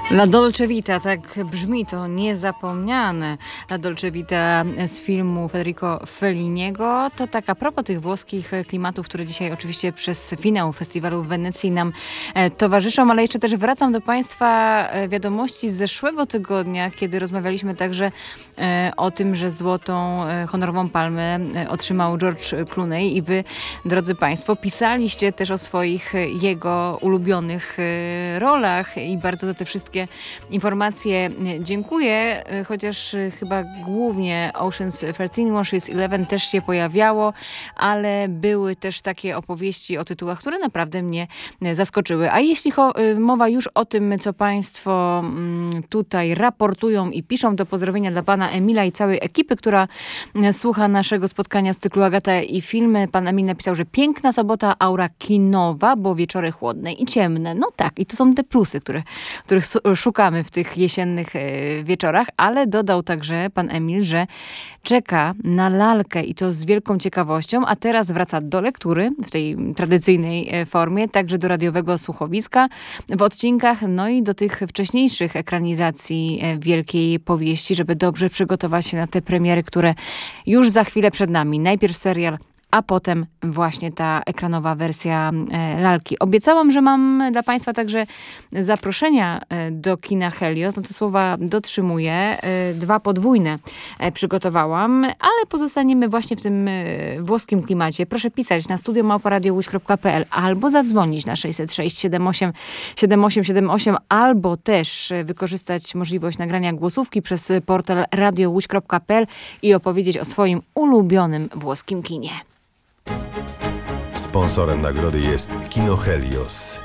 La Dolce Vita, tak brzmi to niezapomniane. La Dolce Vita z filmu Federico Felliniego. To tak a propos tych włoskich klimatów, które dzisiaj oczywiście przez finał festiwalu w Wenecji nam towarzyszą, ale jeszcze też wracam do Państwa wiadomości z zeszłego tygodnia, kiedy rozmawialiśmy także o tym, że złotą honorową palmę otrzymał George Clooney i wy, drodzy Państwo, pisaliście też o swoich jego ulubionych rolach i bardzo za te wszystkie informacje dziękuję, chociaż chyba głównie Ocean's 13, Ocean's 11 też się pojawiało, ale były też takie opowieści o tytułach, które naprawdę mnie zaskoczyły. A jeśli mowa już o tym, co Państwo tutaj raportują i piszą, to pozdrowienia dla pana Emila i całej ekipy, która słucha naszego spotkania z cyklu Agata i filmy. Pan Emil napisał, że piękna sobota, aura kinowa, bo wieczory chłodne i ciemne. No tak, i to są te plusy, których szukamy w tych jesiennych wieczorach, ale dodał także pan Emil, że czeka na lalkę i to z wielką ciekawością, a teraz wraca do lektury w tej tradycyjnej formie, także do radiowego słuchowiska w odcinkach, no i do tych wcześniejszych ekranizacji wielkiej powieści, żeby dobrze przygotować się na te premiery, które już za chwilę przed nami. Najpierw serial, a potem właśnie ta ekranowa wersja lalki. Obiecałam, że mam dla Państwa także zaproszenia do kina Helios. No to słowa dotrzymuję. 2 podwójne przygotowałam, ale pozostaniemy właśnie w tym włoskim klimacie. Proszę pisać na studio@radiołódź.pl albo zadzwonić na 606 78 7878 albo też wykorzystać możliwość nagrania głosówki przez portal radiołódź.pl i opowiedzieć o swoim ulubionym włoskim kinie. Sponsorem nagrody jest Kino Helios.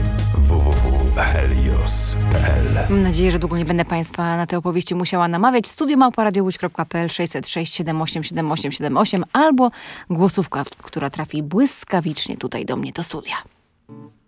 www.helios.pl. Mam nadzieję, że długo nie będę Państwa na te opowieści musiała namawiać. studio@radiołódź.pl 606 78 7878 albo głosówka, która trafi błyskawicznie tutaj do mnie do studia.